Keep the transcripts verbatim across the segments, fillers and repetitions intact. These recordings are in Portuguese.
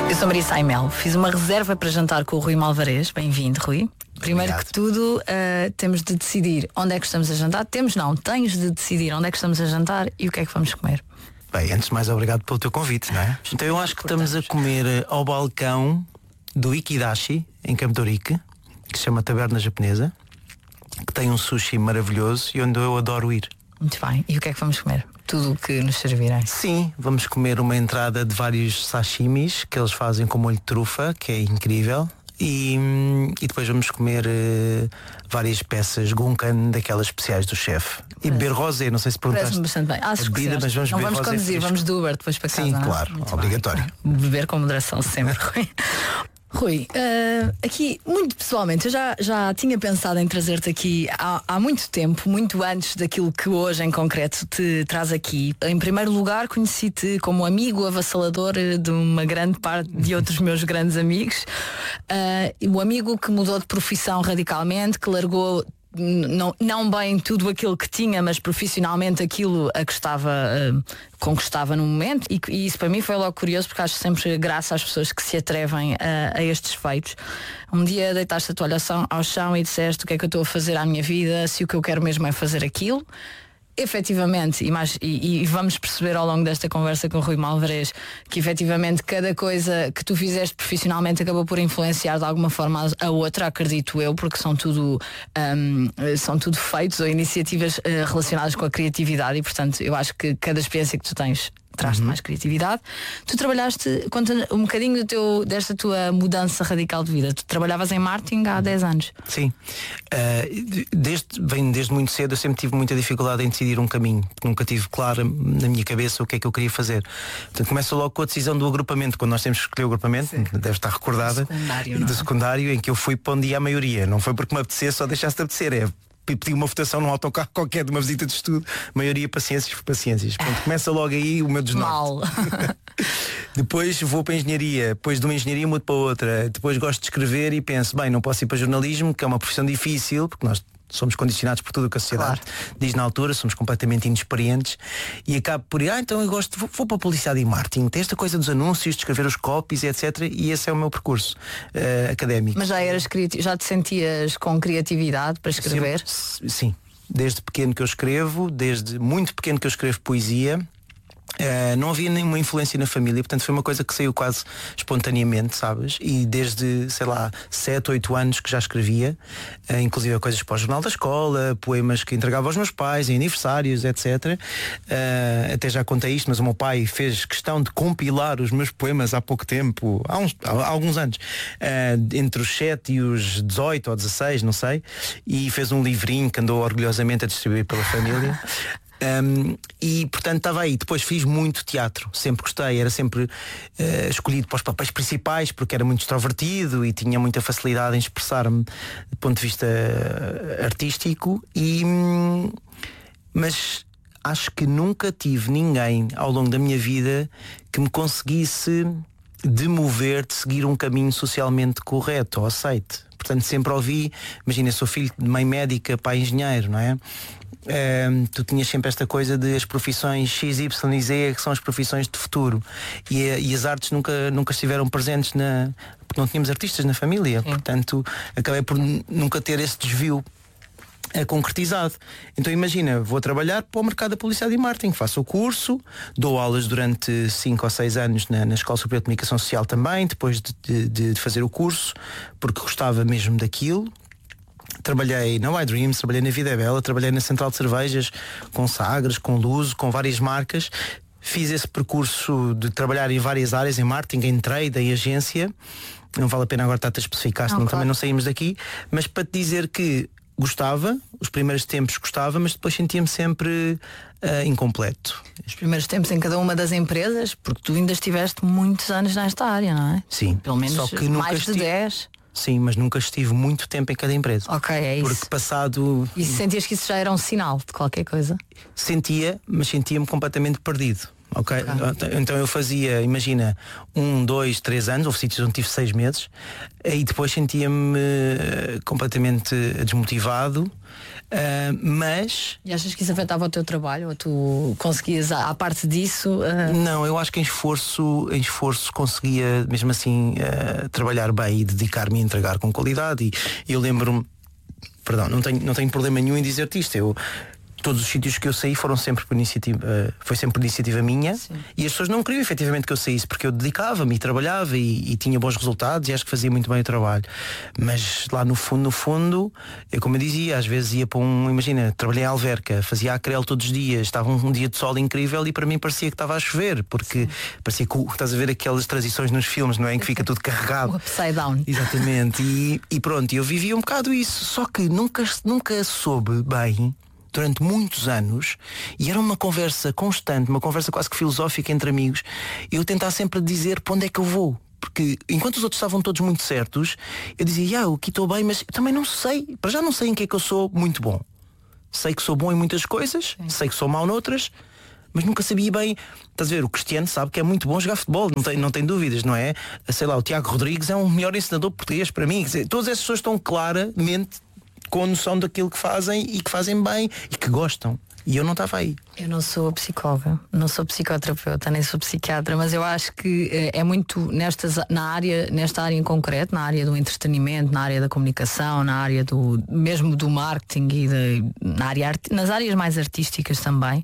Eu sou Maria Saimel, fiz uma reserva para jantar com o Rui Malvarez. Bem-vindo, Rui. Primeiro Obrigado. que tudo, uh, temos de decidir onde é que estamos a jantar. Temos não, tens de decidir onde é que estamos a jantar e o que é que vamos comer. Bem, antes de mais, obrigado pelo teu convite, não é? Então eu acho que estamos a comer ao balcão do Ikidashi, em Campo de Ourique, que se chama Taberna Japonesa, que tem um sushi maravilhoso e onde eu adoro ir. Muito bem. E o que é que vamos comer? Tudo o que nos servirem? Sim, vamos comer uma entrada de vários sashimis que eles fazem com molho de trufa, que é incrível. E, e depois vamos comer uh, várias peças gunkan daquelas especiais do chefe. E beber rosé, não sei se perguntaste. Bastante bem. Acho bebida, que mas vamos não beber vamos rosé conduzir, fresco. vamos do Uber depois para casa. Sim, não? claro, Muito obrigatório. Bem. Beber com moderação sempre, Rui. Rui, uh, aqui, muito pessoalmente, eu já, já tinha pensado em trazer-te aqui há, há muito tempo, muito antes daquilo que hoje em concreto te traz aqui. Em primeiro lugar, conheci-te como amigo avassalador de uma grande parte de outros meus grandes amigos. Uh, o amigo que mudou de profissão radicalmente, que largou Não, não bem tudo aquilo que tinha, mas profissionalmente aquilo a que estava, uh, conquistava no momento, e, e isso para mim foi logo curioso, porque acho sempre graça às pessoas que se atrevem a, a estes feitos. Um dia deitaste a toalha ao chão e disseste: o que é que eu estou a fazer à minha vida, se o que eu quero mesmo é fazer aquilo. Efetivamente, e, mais, e, e vamos perceber ao longo desta conversa com o Rui Malvarez que efetivamente cada coisa que tu fizeste profissionalmente acabou por influenciar de alguma forma a outra, acredito eu, porque são tudo um, são tudo feitos ou iniciativas uh, relacionadas com a criatividade, e portanto eu acho que cada experiência que tu tens traz-te uhum. mais criatividade. Tu trabalhaste, conta um bocadinho do teu, desta tua mudança radical de vida. Tu trabalhavas em marketing há dez anos. Sim. Uh, desde, vem desde muito cedo, eu sempre tive muita dificuldade em decidir um caminho, porque nunca tive claro na minha cabeça o que é que eu queria fazer. Portanto, começa logo com a decisão do agrupamento, quando nós temos que escolher o agrupamento. Sim. Deve estar recordada. Do secundário, não é? Do secundário, em que eu fui para onde ia a maioria. Não foi porque me apetecesse ou deixasse de apetecer, é pedi uma votação num autocarro qualquer de uma visita de estudo, maioria paciências por paciências. Pronto, começa logo aí o meu desnorte. Mal. Depois vou para a engenharia, depois de uma engenharia mudo para outra, depois gosto de escrever e penso, bem, não posso ir para jornalismo, que é uma profissão difícil, porque nós somos condicionados por tudo o que a sociedade claro. diz na altura, somos completamente inexperientes, e acabo por ir, ah, então eu gosto, vou, vou para a publicidade e marketing, tem esta coisa dos anúncios, de escrever os copies, etcétera. E esse é o meu percurso uh, académico. Mas já eras criativo, já te sentias com criatividade para escrever? Sim, sim, desde pequeno que eu escrevo, desde muito pequeno que eu escrevo poesia. Uh, não havia nenhuma influência na família, portanto foi uma coisa que saiu quase espontaneamente, sabes? E desde, sei lá, sete, oito anos que já escrevia, uh, inclusive coisas para o jornal da escola, poemas que entregava aos meus pais em aniversários, etcétera. Uh, até já contei isto, mas o meu pai fez questão de compilar os meus poemas há pouco tempo, há, uns, há alguns anos, uh, entre os sete e os dezoito ou dezasseis, não sei, e fez um livrinho que andou orgulhosamente a distribuir pela família. Um, e portanto estava aí. Depois fiz muito teatro, sempre gostei, era sempre uh, escolhido para os papéis principais porque era muito extrovertido e tinha muita facilidade em expressar-me do ponto de vista artístico, e, hum, mas acho que nunca tive ninguém ao longo da minha vida que me conseguisse demover de seguir um caminho socialmente correto ou aceite. Portanto sempre ouvi, imagina, sou filho de mãe médica, pai engenheiro, não é? Uh, tu tinhas sempre esta coisa de as profissões X, Y e Z que são as profissões de futuro, e, e as artes nunca, nunca estiveram presentes na, porque não tínhamos artistas na família. Sim. Portanto acabei por nunca ter esse desvio uh, concretizado. Então imagina, vou trabalhar para o mercado da publicidade e marketing, faço o curso, dou aulas durante cinco ou seis anos na, na Escola Superior de Comunicação Social também, depois de, de, de fazer o curso, porque gostava mesmo daquilo. Trabalhei na iDreams, trabalhei na Vida é Bela, trabalhei na Central de Cervejas, com Sagres, com Luso, com várias marcas. Fiz esse percurso de trabalhar em várias áreas, em marketing, em trade, em agência. Não vale a pena agora estar a especificar, senão não, claro. Também não saímos daqui. Mas para te dizer que gostava, os primeiros tempos gostava, mas depois sentia-me sempre uh, incompleto. Os primeiros tempos em cada uma das empresas, porque tu ainda estiveste muitos anos nesta área, não é? Sim. Pelo menos só que mais nunca de dez. Sim, mas nunca estive muito tempo em cada empresa. Ok, é isso. Porque passado... E sentias que isso já era um sinal de qualquer coisa? Sentia, mas sentia-me completamente perdido. Okay? ok? Então eu fazia, imagina, um, dois, três anos, houve sítios onde tive seis meses, e depois sentia-me completamente desmotivado. Uh, mas... E achas que isso afetava o teu trabalho? Ou tu conseguias, à parte disso... Uh... Não, eu acho que em esforço, em esforço conseguia, mesmo assim, uh, trabalhar bem e dedicar-me a entregar com qualidade. E eu lembro-me, perdão, não tenho, não tenho problema nenhum em dizer-te isto. Eu... Todos os sítios que eu saí foram sempre por iniciativa, uh, foi sempre por iniciativa minha. Sim. E as pessoas não queriam efetivamente que eu saísse, porque eu dedicava-me e trabalhava e, e tinha bons resultados e acho que fazia muito bem o trabalho. Mas lá no fundo, no fundo, eu, como eu dizia, às vezes ia para um, imagina, trabalhei em Alverca, fazia acrel todos os dias, estava um, um dia de sol incrível e para mim parecia que estava a chover, porque Sim. parecia que estás a ver aquelas transições nos filmes, não é? Em que fica tudo carregado. O upside down. Exatamente. E, e pronto, eu vivia um bocado isso, só que nunca, nunca soube bem durante muitos anos, e era uma conversa constante, uma conversa quase que filosófica entre amigos, eu tentava sempre dizer para onde é que eu vou. Porque enquanto os outros estavam todos muito certos, eu dizia, ah, eu aqui estou bem, mas eu também não sei, para já não sei em que é que eu sou muito bom. Sei que sou bom em muitas coisas, Sim. sei que sou mau noutras, mas nunca sabia bem. Estás a ver, o Cristiano sabe que é muito bom jogar futebol, não tem, não tem dúvidas, não é? Sei lá, o Tiago Rodrigues é um melhor ensinador português para mim. Quer dizer, todas essas pessoas estão claramente com a noção daquilo que fazem e que fazem bem e que gostam. E eu não estava aí. Eu não sou psicóloga, não sou psicoterapeuta, nem sou psiquiatra, mas eu acho que é muito nestas, na área, nesta área em concreto, na área do entretenimento, na área da comunicação, na área do mesmo do marketing e de, na área, nas áreas mais artísticas também,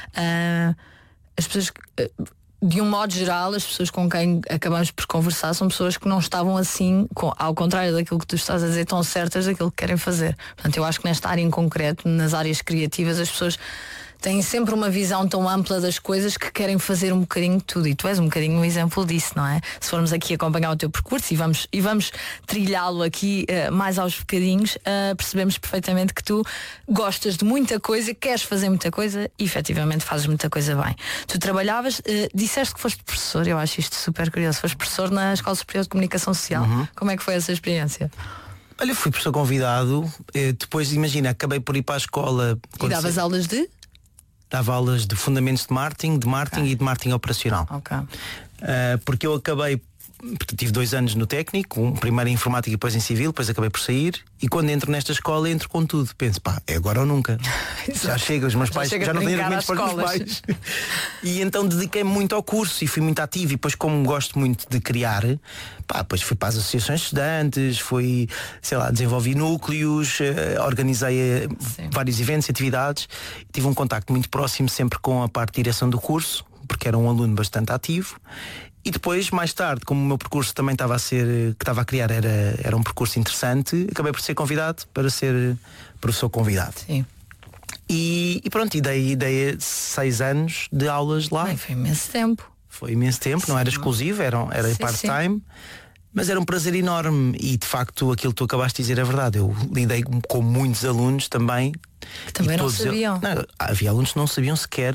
uh, as pessoas uh, de um modo geral, as pessoas com quem acabamos por conversar são pessoas que não estavam assim, com, ao contrário daquilo que tu estás a dizer, tão certas daquilo que querem fazer. Portanto, eu acho que nesta área em concreto, nas áreas criativas, as pessoas têm sempre uma visão tão ampla das coisas que querem fazer um bocadinho de tudo. E tu és um bocadinho um exemplo disso, não é? Se formos aqui acompanhar o teu percurso e vamos, e vamos trilhá-lo aqui uh, mais aos bocadinhos, uh, percebemos perfeitamente que tu gostas de muita coisa, queres fazer muita coisa e efetivamente fazes muita coisa bem. Tu trabalhavas, uh, disseste que foste professor, eu acho isto super curioso, foste professor na Escola Superior de Comunicação Social. Uhum. Como é que foi essa experiência? Olha, fui professor convidado, uh, depois imagina, acabei por ir para a escola. E davas se... aulas de? Dava aulas de fundamentos de marketing, de marketing okay. e de marketing operacional. Okay. Uh, porque eu acabei, porque tive dois anos no técnico, um primeiro em informática e depois em civil, depois acabei por sair e quando entro nesta escola entro com tudo. Penso, pá, é agora ou nunca. Já chega, os meus já pais já não têm argumentos para os meus pais. E então dediquei-me muito ao curso e fui muito ativo e depois como gosto muito de criar, pá, depois fui para as associações de estudantes, fui, sei lá, desenvolvi núcleos, uh, organizei uh, vários eventos e atividades, tive um contacto muito próximo sempre com a parte de direção do curso, porque era um aluno bastante ativo. E depois, mais tarde, como o meu percurso também estava a ser, que estava a criar era, era um percurso interessante, acabei por ser convidado para ser professor convidado. Sim. E, e pronto, e dei, dei seis anos de aulas lá. Ai, foi imenso tempo. Foi imenso tempo, sim. Não era exclusivo, era, era part-time, mas era um prazer enorme. E de facto aquilo que tu acabaste de dizer é verdade. Eu lidei com muitos alunos também. Que também não sabiam. Eu, não, havia alunos que não sabiam sequer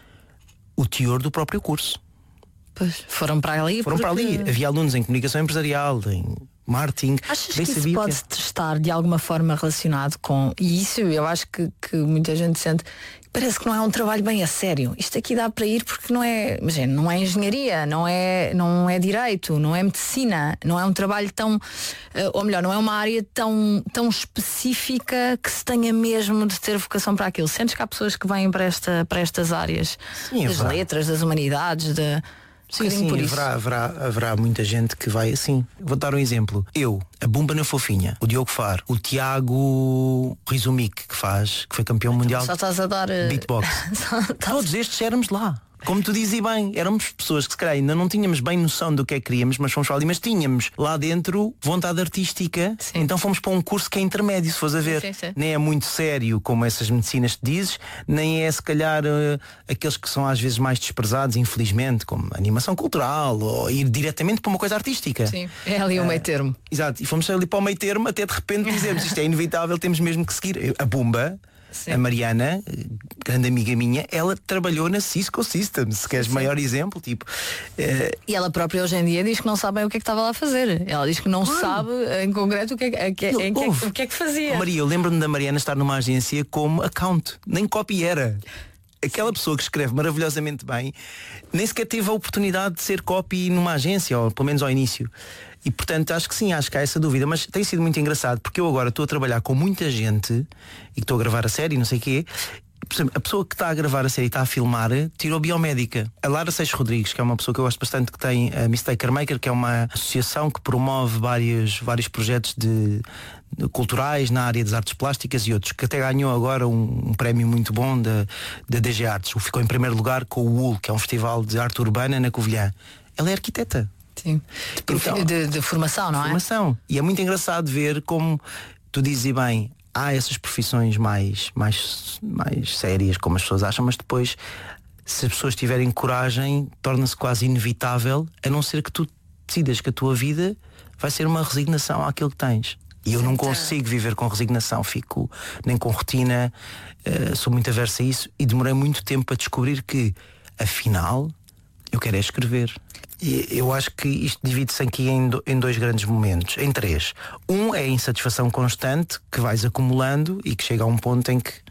o teor do próprio curso. Pois, foram para ali. Foram porque... para ali. Havia alunos em comunicação empresarial, em marketing. Achas que isso pode que... estar de alguma forma relacionado com... E isso eu acho que, que muita gente sente... Parece que não é um trabalho bem a sério. Isto aqui dá para ir porque não é... Imagina, não é engenharia, não é, não é direito, não é medicina, não é um trabalho tão... Ou melhor, não é uma área tão, tão específica que se tenha mesmo de ter vocação para aquilo. Sentes que há pessoas que vêm para, esta, para estas áreas? Sim, das letras, das humanidades, de... Sim, sim, haverá, haverá, haverá muita gente que vai assim. Vou dar um exemplo. Eu, a Bumba na Fofinha, o Diogo Faro, o Tiago Rizumic, que faz, que foi campeão então, mundial só estás a dar beatbox. Todos estes éramos lá. Como tu dizes bem, éramos pessoas que se calhar ainda não tínhamos bem noção do que é que queríamos, mas fomos para ali, mas tínhamos lá dentro vontade artística, sim. Então fomos para um curso que é intermédio, se fores a ver. Sim, sim. Nem é muito sério como essas medicinas te dizes, nem é se calhar uh, aqueles que são às vezes mais desprezados, infelizmente, como animação cultural, ou ir diretamente para uma coisa artística. Sim, é ali o uh, meio termo. Exato, e fomos ali para o meio termo até de repente dizemos, isto é inevitável, temos mesmo que seguir. A Bumba, sim. A Mariana, grande amiga minha, ela trabalhou na Cisco Systems, se queres sim. Maior exemplo, tipo. Uh... E ela própria hoje em dia diz que não sabe bem o que é que estava lá a fazer. Ela diz que não claro. sabe em concreto o que é que, em que, o que, é que fazia. Maria, eu lembro-me da Mariana estar numa agência como account, nem copy era. aquela pessoa que escreve maravilhosamente bem nem sequer teve a oportunidade de ser copy numa agência, ou pelo menos ao início. E portanto acho que sim, acho que há essa dúvida. Mas tem sido muito engraçado, porque eu agora estou a trabalhar com muita gente e que estou a gravar a série, não sei o quê. Por exemplo, a pessoa que está a gravar a série e está a filmar tirou biomédica. A Lara Seixas Rodrigues, que é uma pessoa que eu gosto bastante, que tem a Mistaker Maker, que é uma associação que promove vários, vários projetos de, de culturais na área das artes plásticas e outros, que até ganhou agora um, um prémio muito bom da, da D G Artes. Ficou em primeiro lugar com o U L, que é um festival de arte urbana na Covilhã. Ela é arquiteta. Sim. De, então, de, de formação, não é? Formação. E é muito engraçado ver como tu dizes bem, há essas profissões mais, mais, mais sérias, como as pessoas acham, mas depois, se as pessoas tiverem coragem, torna-se quase inevitável, a não ser que tu decidas que a tua vida vai ser uma resignação àquilo que tens. E eu não consigo viver com resignação, fico nem com rotina, uh, sou muito aversa a isso, e demorei muito tempo a descobrir que, afinal, eu quero é escrever. E eu acho que isto divide-se aqui em, do, em dois grandes momentos, em três. Um é a insatisfação constante que vais acumulando e que chega a um ponto em que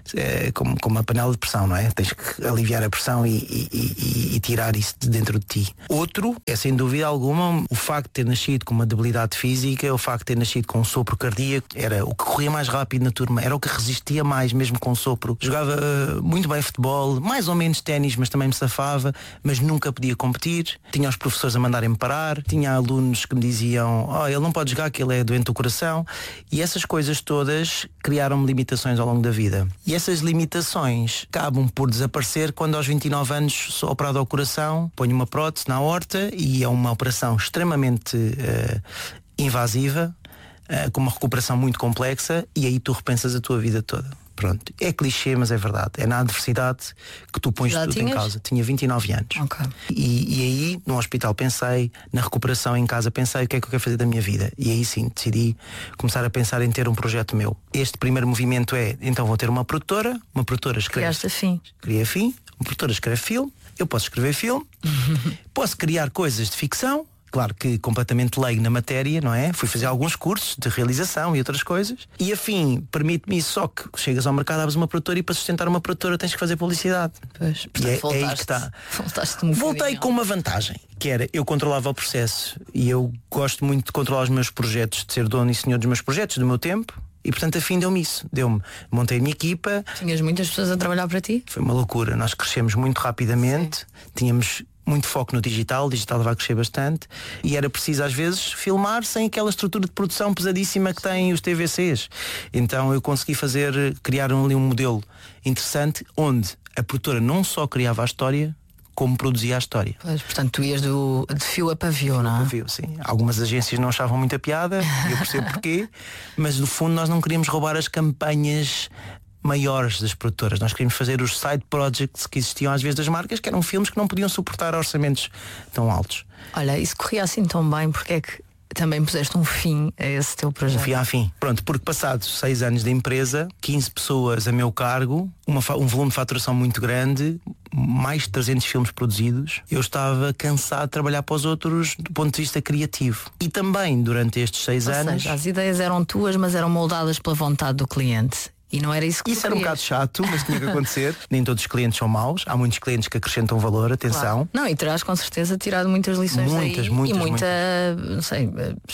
é como, como uma panela de pressão, não é? Tens que aliviar a pressão e, e, e, e tirar isso de dentro de ti. Outro é, sem dúvida alguma, o facto de ter nascido com uma debilidade física, o facto de ter nascido com um sopro cardíaco, era o que corria mais rápido na turma, era o que resistia mais mesmo com o sopro. Jogava uh, muito bem futebol, mais ou menos ténis, mas também me safava, mas nunca podia competir. Tinha os professores a mandarem-me parar, tinha alunos que me diziam, oh, ele não pode jogar, que ele é doente do coração, e essas coisas todas criaram-me limitações ao longo da vida. E essas limitações acabam por desaparecer quando aos vinte e nove anos sou operado ao coração, ponho uma prótese na aorta e é uma operação extremamente uh, invasiva, uh, com uma recuperação muito complexa, e aí tu repensas a tua vida toda. Pronto, é clichê, mas é verdade. É na adversidade que tu pões Já tudo tinhas? em causa. Tinha vinte e nove anos. Okay. E, e aí, no hospital pensei, na recuperação em casa pensei o que é que eu quero fazer da minha vida. E aí sim, decidi começar a pensar em ter um projeto meu. Este primeiro movimento é, então vou ter uma produtora, uma produtora escreve. Criaste a fim. Criei a fim, uma produtora escreve filme, eu posso escrever filme, posso criar coisas de ficção. Claro que completamente leigo na matéria, não é? Fui fazer alguns cursos de realização e outras coisas. E a fim permite-me isso, só que chegas ao mercado, abres uma produtora e para sustentar uma produtora tens que fazer publicidade. Pois, e é, é aí que está. Um Voltei com uma vantagem, que era, eu controlava o processo. E eu gosto muito de controlar os meus projetos, de ser dono e senhor dos meus projetos, do meu tempo. E portanto a fim deu-me isso, deu-me, montei a minha equipa. Tinhas muitas pessoas a trabalhar para ti? Foi uma loucura, nós crescemos muito rapidamente. Sim. Tínhamos muito foco no digital, o digital vai crescer bastante, e era preciso às vezes filmar sem aquela estrutura de produção pesadíssima que têm os T V Cs. Então eu consegui fazer, criar ali um modelo interessante, onde a produtora não só criava a história, como produzia a história. Pois, portanto, tu ias do, de fio a pavio, não é? Pavio, sim. Algumas agências não achavam muita piada, e eu percebo porquê, mas no fundo nós não queríamos roubar as campanhas maiores das produtoras. Nós queríamos fazer os side projects que existiam às vezes das marcas, que eram filmes que não podiam suportar orçamentos tão altos. Olha, isso corria assim tão bem, porque é que também puseste um fim a esse teu projeto? Um fim a fim. Pronto, porque passados seis anos de empresa, quinze pessoas a meu cargo, uma, um volume de faturação muito grande, mais de trezentos filmes produzidos, eu estava cansado de trabalhar para os outros do ponto de vista criativo. E também durante estes seis Ou anos... seja, as ideias eram tuas, mas eram moldadas pela vontade do cliente. E não era isso que Isso era um bocado chato, mas tinha que acontecer. Nem todos os clientes são maus. Há muitos clientes que acrescentam valor, atenção. Claro. Não, e terás com certeza tirado muitas lições muitas, daí. muitas, e muita, muitas. não sei,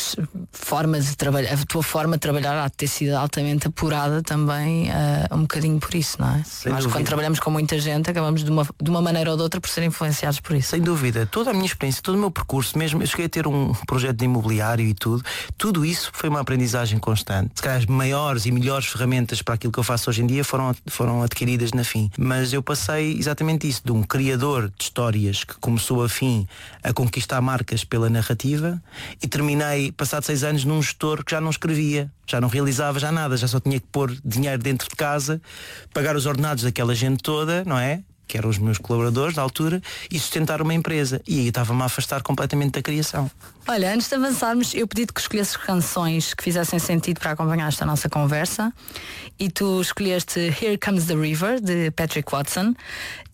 formas de trabalhar. A tua forma de trabalhar há de ter sido altamente apurada também, uh, um bocadinho por isso, não é? Sem Acho que quando trabalhamos com muita gente, acabamos de uma, de uma maneira ou de outra por ser influenciados por isso. Sem dúvida. Toda a minha experiência, todo o meu percurso, mesmo eu cheguei a ter um projeto de imobiliário e tudo, tudo isso foi uma aprendizagem constante. Se calhar as maiores e melhores ferramentas para aquilo que eu faço hoje em dia foram, foram adquiridas na Fim. Mas eu passei exatamente isso, de um criador de histórias que começou a Fim a conquistar marcas pela narrativa, e terminei, passados seis anos, num gestor que já não escrevia, já não realizava já nada, já só tinha que pôr dinheiro dentro de casa, pagar os ordenados daquela gente toda, não é? Que eram os meus colaboradores da altura, e sustentar uma empresa. E aí estava-me a afastar completamente da criação. Olha, antes de avançarmos, eu pedi-te que escolhesses canções que fizessem sentido para acompanhar esta nossa conversa, e tu escolheste Here Comes the River, de Patrick Watson.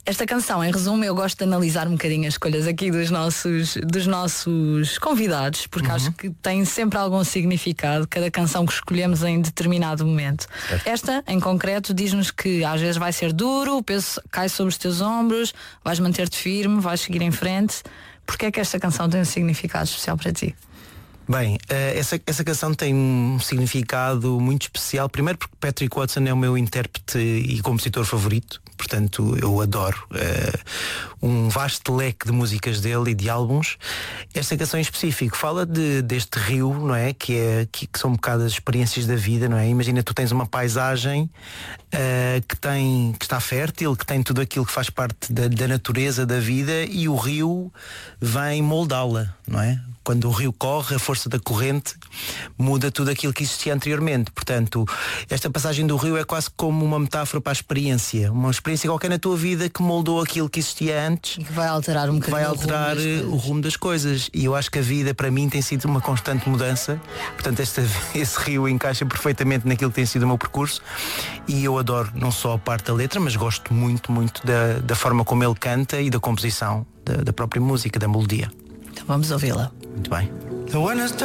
esta canção, em resumo, eu gosto de analisar um bocadinho as escolhas aqui dos nossos, dos nossos convidados, porque uhum. acho que tem sempre algum significado cada canção que escolhemos em determinado momento. Certo. Esta, em concreto, diz-nos que às vezes vai ser duro, o peso cai sobre os teus ombros, vais manter-te firme, vais seguir em frente. Porquê é que esta canção tem um significado especial para ti? Bem, essa, essa canção tem um significado muito especial. Primeiro porque Patrick Watson é o meu intérprete e compositor favorito. Portanto, eu adoro uh, um vasto leque de músicas dele e de álbuns. Esta canção em específico fala de, deste rio, não é? Que, é que, que são um bocado as experiências da vida, não é? Imagina, tu tens uma paisagem uh, que, tem, que está fértil, que tem tudo aquilo que faz parte da, da natureza da vida, e o rio vem moldá-la, não é? Quando o rio corre, a força da corrente muda tudo aquilo que existia anteriormente. Portanto, esta passagem do rio é quase como uma metáfora para a experiência. Uma experiência qualquer na tua vida que moldou aquilo que existia antes. E que vai alterar um bocadinho vai alterar o rumo das coisas. E eu acho que a vida, para mim, tem sido uma constante mudança. Portanto, esta, esse rio encaixa perfeitamente naquilo que tem sido o meu percurso. E eu adoro não só a parte da letra, mas gosto muito, muito da, da forma como ele canta e da composição da, da própria música, da melodia. Então vamos ouvi-la. Muito bem.